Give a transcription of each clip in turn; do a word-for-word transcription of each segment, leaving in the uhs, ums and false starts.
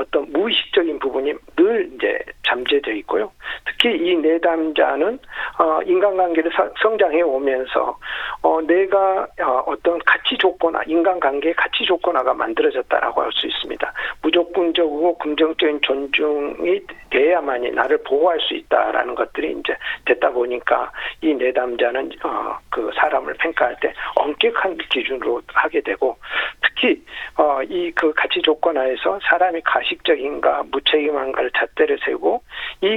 어떤 무의식적인 부분이 늘 이제 잠재져 있고요. 특히 이 내담자는 어, 인간관계를 사, 성장해 오면서 어, 내가 어, 어떤 가치 조건화, 인간관계의 가치 조건화가 만들어졌다라고 할 수 있습니다. 무조건적이고 긍정적인 존중이 돼야만이 나를 보호할 수 있다라는 것들이 이제 됐다 보니까 이 내담자는 어, 그 사람을 평가할 때 엄격한 기준으로 하게 되고, 특히 어, 이 그 가치 조건화에서 사람이 가식적인가 무책임한가를 잣대를 세우고 이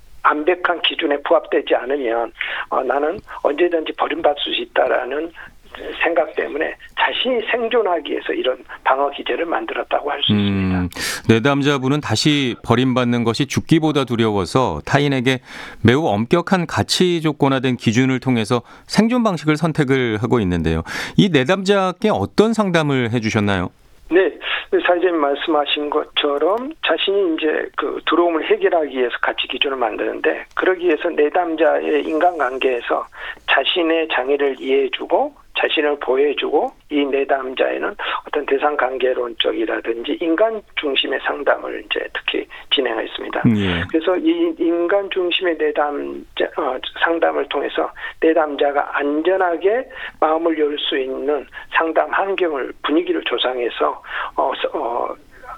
완벽한 기준에 부합되지 않으면 어, 나는 언제든지 버림받을 수 있다라는 생각 때문에 자신이 생존하기 위해서 이런 방어 기제를 만들었다고 할 수 있습니다. 음, 내담자분은 다시 버림받는 것이 죽기보다 두려워서 타인에게 매우 엄격한 가치 조건화된 기준을 통해서 생존 방식을 선택을 하고 있는데요. 이 내담자께 어떤 상담을 해주셨나요? 네, 사회자님 말씀하신 것처럼 자신이 이제 그 두려움을 해결하기 위해서 가치 기준을 만드는데, 그러기 위해서 내담자의 인간관계에서 자신의 장애를 이해해주고 자신을 보호해주고, 이 내담자에는 어떤 대상 관계론적이라든지 인간 중심의 상담을 이제 특히 진행했습니다. 예. 그래서 이 인간 중심의 내담자 어, 상담을 통해서 내담자가 안전하게 마음을 열 수 있는 상담 환경을 분위기를 조성해서 어, 어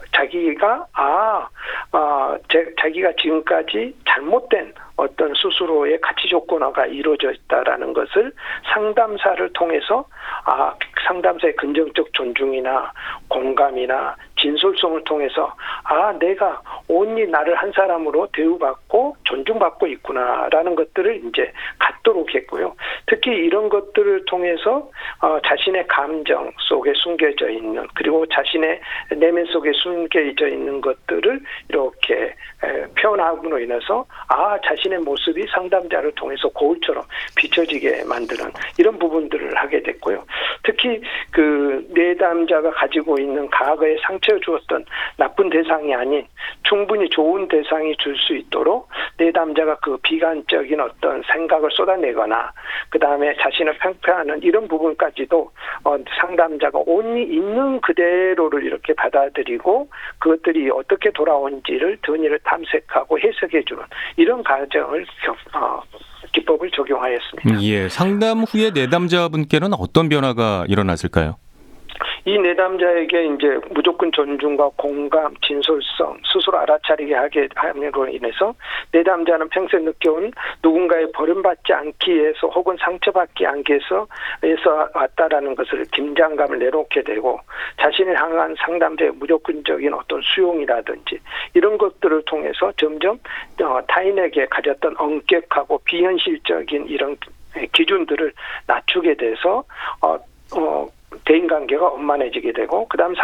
자기가 아, 아 제, 자기가 지금까지 잘못된 어떤 스스로의 가치 조건화가 이루어져 있다라는 것을 상담사를 통해서 아 상담사의 긍정적 존중이나 공감이나 진솔성을 통해서 아 내가 온전히 나를 한 사람으로 대우받고 존중받고 있구나라는 것들을 이제 갖도록 했고요. 특히 이런 것들을 통해서 어, 자신의 감정 속에 숨겨져 있는, 그리고 자신의 내면 속에 숨겨져 있는 것들을 이렇게 에, 표현함으로 인해서 아 자신의 모습이 상담자를 통해서 거울처럼 비춰지게 만드는 이런 부분들을 하게 됐고요. 특히 그 내담자가 가지고 있는 과거에 상처 주었던 나쁜 대상이 아닌 충분히 좋은 대상이 줄 수 있도록 내담자가 그 비관적인 어떤 생각을 쏟아내거나 그 다음에 자신을 평가하는 이런 부분까지도 어, 상담자가 온전히 있는 그대로를 이렇게 받아들이고 그것들이 어떻게 돌아온지를 전의를 탐색하고 해석해주는 이런 과정을 어, 기법을 적용하였습니다. 예, 상담 후에 내담자분께는 어떤 변화가 일어났을까요? 이 내담자에게 이제 무조건 존중과 공감, 진솔성, 스스로 알아차리게 하게 함으로 인해서 내담자는 평생 느껴온 누군가의 버림받지 않기 위해서 혹은 상처받지 않기 위해서 에서 왔다라는 것을 긴장감을 내놓게 되고, 자신을 향한 상담자의 무조건적인 어떤 수용이라든지 이런 것들을 통해서 점점 타인에게 가졌던 엄격하고 비현실적인 이런 기준들을 낮추게 돼서 어, 어, 대인관계가 원만해지게 되고, 그 다음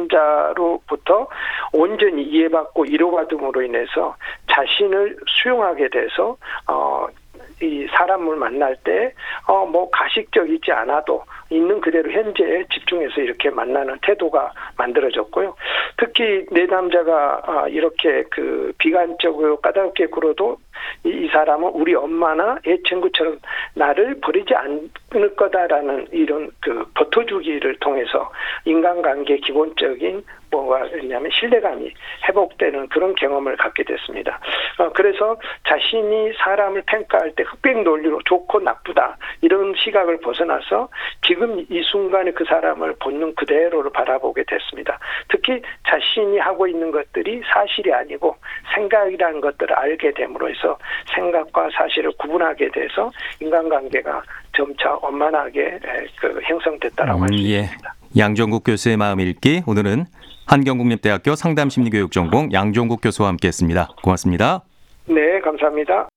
상담자로부터 온전히 이해받고 위로받음으로 인해서 자신을 수용하게 돼서 어, 이 사람을 만날 때 어, 뭐 가식적이지 않아도 있는 그대로 현재에 집중해서 이렇게 만나는 태도가 만들어졌고요. 특히 내담자가 이렇게 그 비관적으로 까다롭게 굴어도 이 사람은 우리 엄마나 애 친구처럼 나를 버리지 않을 거다라는 이런 그 버텨주기를 통해서 인간관계의 기본적인 뭐가 있냐면 신뢰감이 회복되는 그런 경험을 갖게 됐습니다. 어, 그래서 자신이 사람을 평가할 때 흑백 논리로 좋고 나쁘다 이런 시각을 벗어나서 지금 이 순간에 그 사람을 본능 그대로를 바라보게 됐습니다. 특히 자신이 하고 있는 것들이 사실이 아니고 생각이라는 것들을 알게 됨으로 해서 생각과 사실을 구분하게 돼서 인간관계가 점차 원만하게 그 형성됐다라고 할 수 음, 예. 있습니다. 양정국 교수의 마음 읽기, 오늘은 한경국립대학교 상담심리교육전공 양정국 교수와 함께했습니다. 고맙습니다. 네, 감사합니다.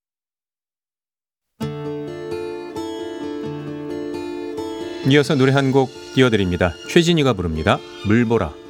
이어서 노래 한 곡 띄워드립니다. 최진희가 부릅니다. 물보라.